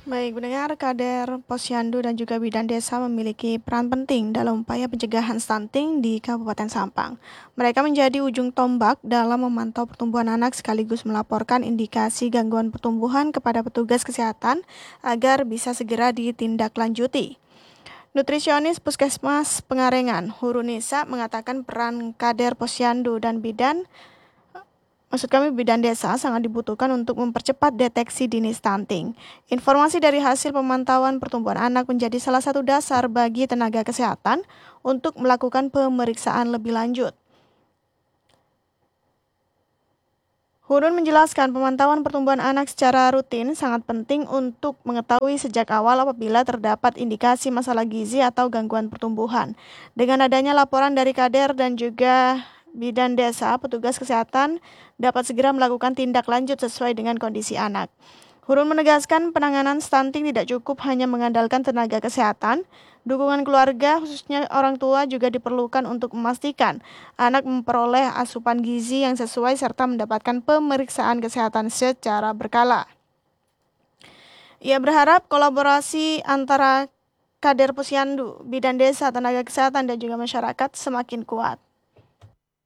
Baik, mendengar Kader Posyandu dan juga Bidan Desa memiliki peran penting dalam upaya pencegahan stunting di Kabupaten Sampang. Mereka menjadi ujung tombak dalam memantau pertumbuhan anak sekaligus melaporkan indikasi gangguan pertumbuhan kepada petugas kesehatan agar bisa segera ditindaklanjuti. Nutrisionis Puskesmas Pengarengan, Hurunisa, mengatakan peran Kader Posyandu dan Bidan Desa sangat dibutuhkan untuk mempercepat deteksi dini stunting. Informasi dari hasil pemantauan pertumbuhan anak menjadi salah satu dasar bagi tenaga kesehatan untuk melakukan pemeriksaan lebih lanjut. Hurun menjelaskan pemantauan pertumbuhan anak secara rutin sangat penting untuk mengetahui sejak awal apabila terdapat indikasi masalah gizi atau gangguan pertumbuhan. Dengan adanya laporan dari Kader dan juga Bidan Desa, petugas kesehatan dapat segera melakukan tindak lanjut sesuai dengan kondisi anak. Hurun menegaskan penanganan stunting tidak cukup hanya mengandalkan tenaga kesehatan, dukungan keluarga khususnya orang tua juga diperlukan untuk memastikan anak memperoleh asupan gizi yang sesuai serta mendapatkan pemeriksaan kesehatan secara berkala. Ia berharap kolaborasi antara Kader Posyandu, Bidan Desa, tenaga kesehatan dan juga masyarakat semakin kuat.